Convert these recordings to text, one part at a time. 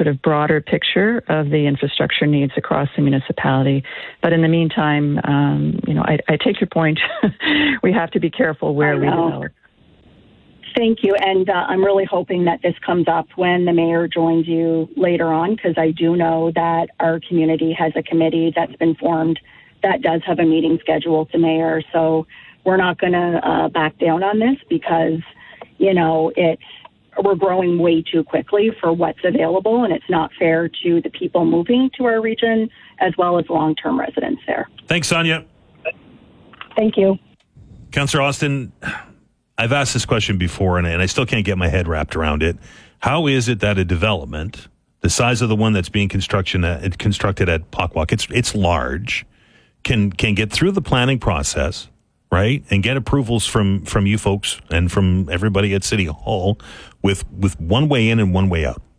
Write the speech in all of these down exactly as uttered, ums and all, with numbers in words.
sort of broader picture of the infrastructure needs across the municipality. But in the meantime, um, you know, I, I take your point. We have to be careful where we develop. Thank you. And uh, I'm really hoping that this comes up when the mayor joins you later on, because I do know that our community has a committee that's been formed that does have a meeting scheduled to mayor. So we're not going to uh, back down on this because, you know, it's we're growing way too quickly for what's available, and it's not fair to the people moving to our region as well as long-term residents there. Thanks, Sonia. Thank you. Councillor Austin, I've asked this question before, and, and I still can't get my head wrapped around it. How is it that a development, the size of the one that's being construction at, constructed at Pockwalk, it's it's large, can can get through the planning process, right, and get approvals from, from you folks and from everybody at City Hall with, with one way in and one way out?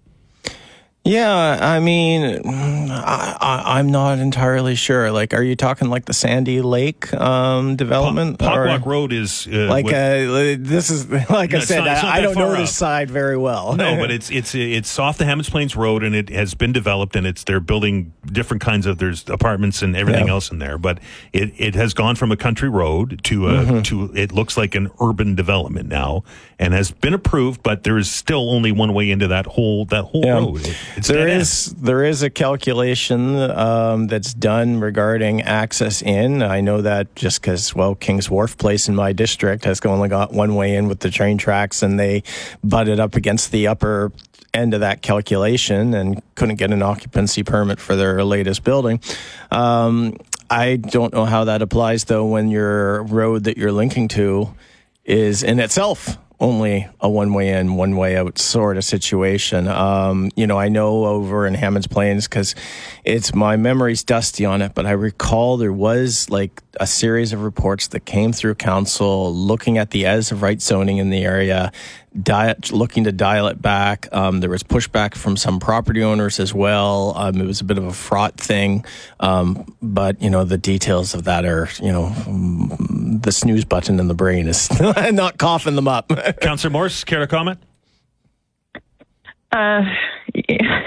Yeah, I mean, I, I, I'm not entirely sure. Like, are you talking like the Sandy Lake um, development? Pockwalk Road is uh, like what, uh, this is like no, I said. not, I, I don't know up. this side very well. No, but it's it's it's off the Hammonds Plains Road, and it has been developed, and it's they're building different kinds of there's apartments and everything yeah. else in there. But it, it has gone from a country road to a mm-hmm. to it looks like an urban development now, and has been approved. But there is still only one way into that whole that whole yeah. road. It, it's there is. There is a calculation um, that's done regarding access in. I know that just because, well, King's Wharf Place in my district has only got one way in with the train tracks, and they butted up against the upper end of that calculation and couldn't get an occupancy permit for their latest building. Um, I don't know how that applies, though, when your road that you're linking to is in itself only a one-way in, one-way out sort of situation. Um, you know, I know over in Hammonds Plains, because it's my memory's dusty on it, but I recall there was like a series of reports that came through council looking at the as of right zoning in the area, diet, looking to dial it back. Um, there was pushback from some property owners as well. Um, it was a bit of a fraught thing, um, but you know the details of that are, you know, the snooze button in the brain is not coughing them up. Councillor Morse, care to comment? Uh, yeah.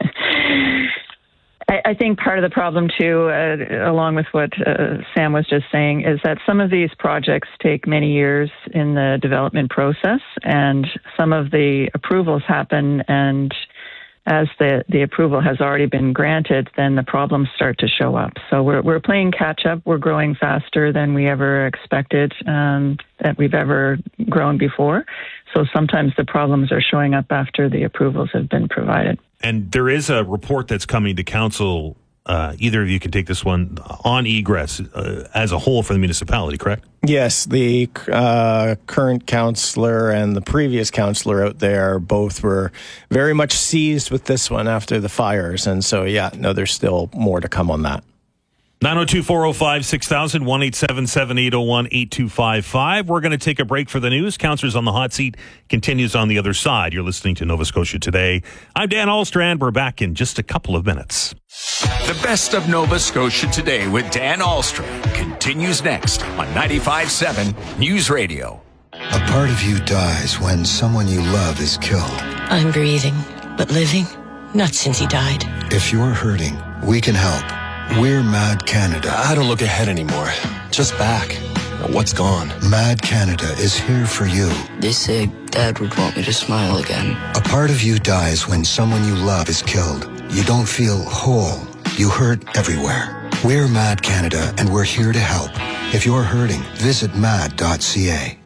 I, I think part of the problem, too, uh, along with what uh, Sam was just saying, is that some of these projects take many years in the development process, and some of the approvals happen, and as the, the approval has already been granted, then the problems start to show up. So we're we're playing catch up. We're growing faster than we ever expected, um, that we've ever grown before. So sometimes the problems are showing up after the approvals have been provided. And there is a report that's coming to council. Uh, either of you can take this one on egress uh, as a whole for the municipality, correct? Yes, the uh, current councillor and the previous councillor out there both were very much seized with this one after the fires. And so, yeah, no, there's still more to come on that. nine oh two, four oh five, six thousand, one eight seven seven, eight oh one, eight two five five. We're going to take a break for the news. Councillors on the Hot Seat continues on the other side. You're listening to Nova Scotia Today. I'm Dan Alstrand. We're back in just a couple of minutes. The best of Nova Scotia Today with Dan Alstrand continues next on ninety-five point seven News Radio. A part of you dies when someone you love is killed. I'm breathing, but living? Not since he died. If you're hurting, we can help. We're Mad Canada. I don't look ahead anymore, just back. What's gone? Mad Canada is here for you. They say Dad would want me to smile again. A part of you dies when someone you love is killed. You don't feel whole. You hurt everywhere. We're Mad Canada, and we're here to help. If you're hurting, visit mad dot c a.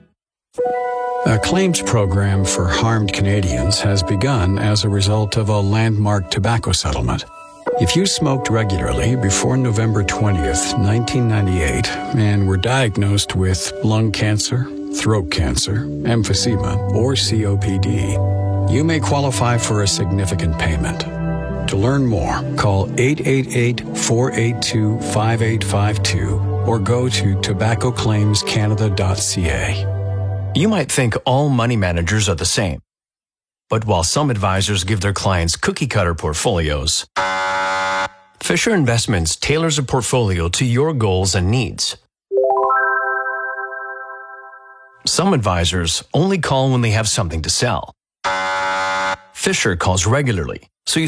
A claims program for harmed Canadians has begun as a result of a landmark tobacco settlement. If you smoked regularly before November twentieth, nineteen ninety-eight, and were diagnosed with lung cancer, throat cancer, emphysema, or C O P D, you may qualify for a significant payment. To learn more, call eight eight eight, four eight two, five eight five two or go to tobacco claims canada dot c a. You might think all money managers are the same. But while some advisors give their clients cookie-cutter portfolios, Fisher Investments tailors a portfolio to your goals and needs. Some advisors only call when they have something to sell. Fisher calls regularly, so you